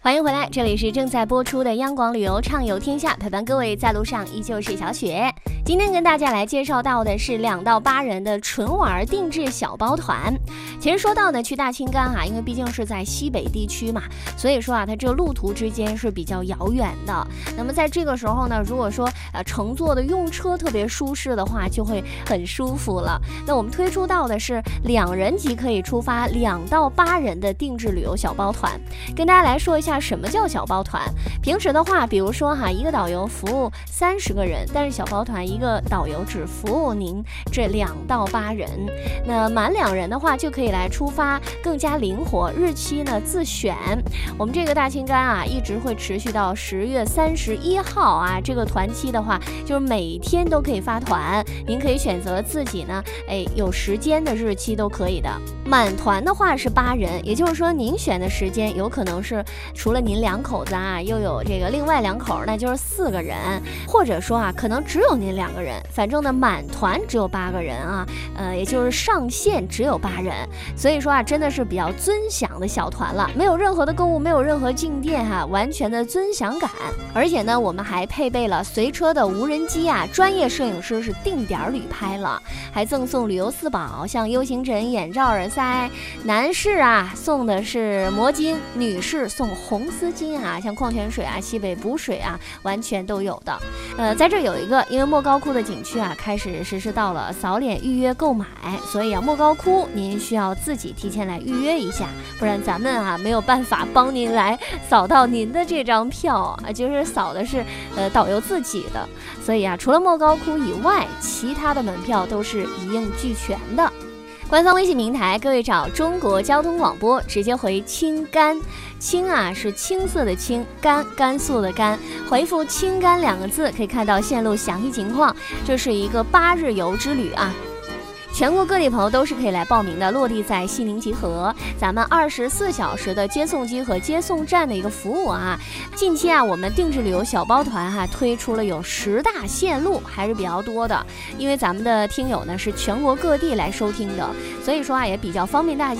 欢迎回来，这里是正在播出的央广旅游畅游天下，陪伴各位在路上依旧是小雪。今天跟大家来介绍到的是2到8人的纯玩定制小包团。其实说到呢，去大青干因为毕竟是在西北地区嘛，所以说它这个路途之间是比较遥远的。那么在这个时候呢，如果说乘坐的用车特别舒适的话，就会很舒服了。那我们推出到的是2人即可以出发2到8人的定制旅游小包团。跟大家来说一下什么叫小包团。平时的话，比如说一个导游服务30个人，但是小包团一个导游只服务您这2到8人。那满2人的话就可以来出发，更加灵活，日期呢自选。我们这个大青干一直会持续到10月31号这个团期的话就是每天都可以发团，您可以选择自己呢有时间的日期都可以的。满团的话是8人，也就是说您选的时间有可能是除了您2口子又有这个另外2口，那就是4个人，或者说可能只有您2个人，反正呢满团只有8个人也就是上限只有8人，所以说真的是比较尊享的小团了，没有任何的购物，没有任何进店完全的尊享感。而且呢我们还配备了随车的无人机专业摄影师是定点旅拍了，还赠送旅游4宝，像 U 型枕、眼罩、耳塞。男士送的是魔巾，女士送红丝巾像矿泉水西北补水完全都有的。在这有一个，因为莫高窟的景区开始实施到了扫脸预约购买，所以莫高窟您需要自己提前来预约一下，不然咱们没有办法帮您来扫到您的这张票就是扫的是导游自己的。所以除了莫高窟以外，其他的门票都是一应俱全的。官方微信平台，各位找中国交通广播，直接回青甘，青是青色的青，甘肃的甘，回复青甘2个字，可以看到线路详细情况。这是一个8日游之旅全国各地朋友都是可以来报名的，落地在西宁集合，咱们24小时的接送机和接送站的一个服务近期我们定制旅游小包团推出了有10大线路，还是比较多的，因为咱们的听友呢是全国各地来收听的，所以说也比较方便大家